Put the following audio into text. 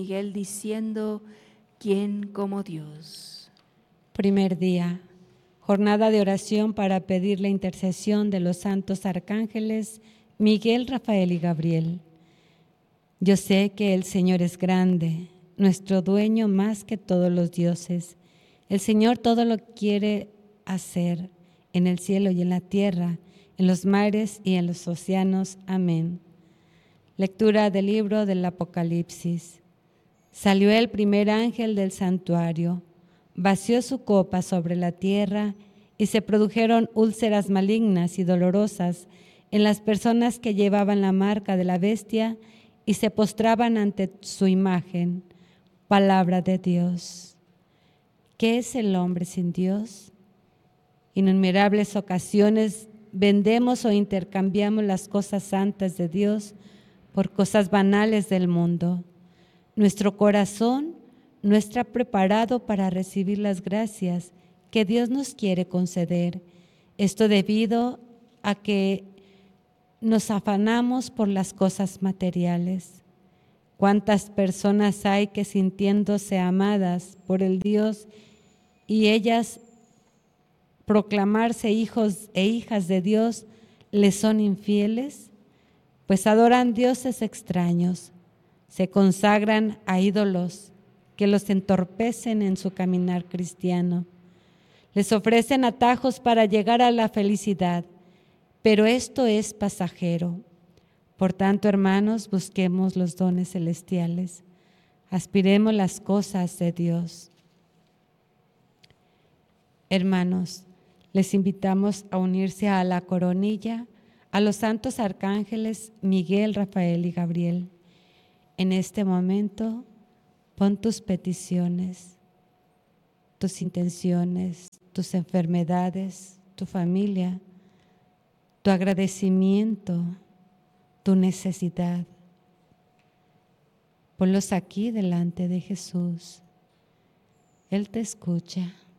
Miguel diciendo: ¿quién como Dios? Primer día, jornada de oración para pedir la intercesión de los santos arcángeles Miguel, Rafael y Gabriel. Yo sé que el Señor es grande, nuestro dueño más que todos los dioses. El Señor todo lo quiere hacer en el cielo y en la tierra, en los mares y en los océanos. Amén. Lectura del libro del Apocalipsis. Salió el primer ángel del santuario, vació su copa sobre la tierra y se produjeron úlceras malignas y dolorosas en las personas que llevaban la marca de la bestia y se postraban ante su imagen. Palabra de Dios. ¿Qué es el hombre sin Dios? Innumerables ocasiones vendemos o intercambiamos las cosas santas de Dios por cosas banales del mundo. Nuestro corazón no está preparado para recibir las gracias que Dios nos quiere conceder. Esto debido a que nos afanamos por las cosas materiales. ¿Cuántas personas hay que, sintiéndose amadas por el Dios y ellas proclamarse hijos e hijas de Dios, les son infieles? Pues adoran dioses extraños, se consagran a ídolos que los entorpecen en su caminar cristiano. Les ofrecen atajos para llegar a la felicidad, pero esto es pasajero. Por tanto, hermanos, busquemos los dones celestiales, aspiremos las cosas de Dios. Hermanos, les invitamos a unirse a la coronilla, a los santos arcángeles Miguel, Rafael y Gabriel. En este momento, pon tus peticiones, tus intenciones, tus enfermedades, tu familia, tu agradecimiento, tu necesidad. Ponlos aquí delante de Jesús. Él te escucha.